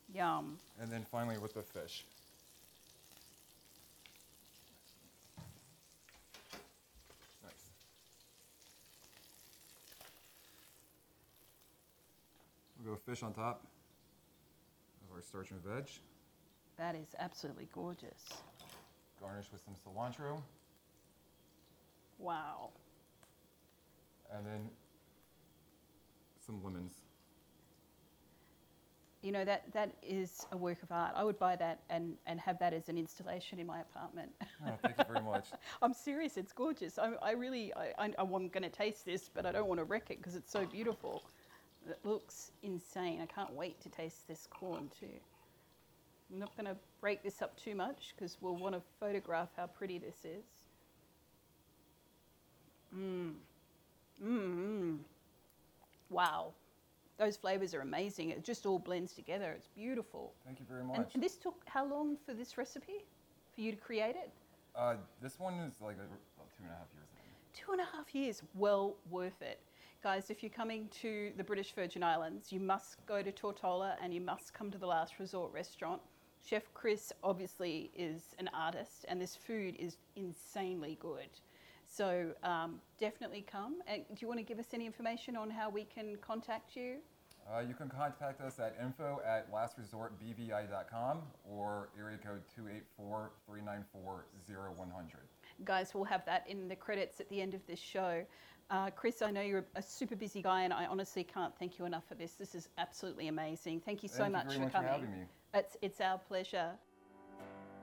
Yum. And then finally with the fish. Nice. We'll go fish on top of our starch and veg. That is absolutely gorgeous. Garnish with some cilantro. Wow. And then some lemons. You know, that is a work of art. I would buy that and have that as an installation in my apartment. Oh, thank you very much. I'm serious, it's gorgeous. I'm going to taste this, but I don't want to wreck it because it's so beautiful. It looks insane. I can't wait to taste this corn too. I'm not going to break this up too much because we'll want to photograph how pretty this is. Wow. Those flavors are amazing. It just all blends together. It's beautiful. Thank you very much. And this took how long for this recipe? For you to create it? This one is like about 2.5 years. 2.5 years. Well worth it. Guys, if you're coming to the British Virgin Islands, you must go to Tortola and you must come to the Last Resort restaurant. Chef Chris obviously is an artist and this food is insanely good. So definitely come. And do you want to give us any information on how we can contact you? You can contact us at info@lastresortbvi.com or area code 284-394-0100. Guys, we'll have that in the credits at the end of this show. Chris, I know you're a super busy guy and I honestly can't thank you enough for this. This is absolutely amazing. Thank you so much for coming. Thank you very much for having me. It's our pleasure.